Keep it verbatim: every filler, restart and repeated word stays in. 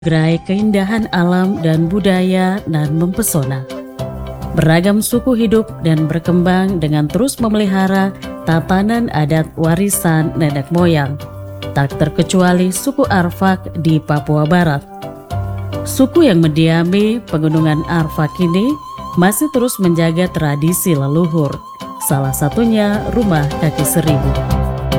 Gerai keindahan alam dan budaya nan mempesona. Beragam suku hidup dan berkembang dengan terus memelihara tatanan adat warisan nenek moyang, tak terkecuali suku Arfak di Papua Barat. Suku yang mendiami pegunungan Arfak ini masih terus menjaga tradisi leluhur, salah satunya rumah kaki seribu.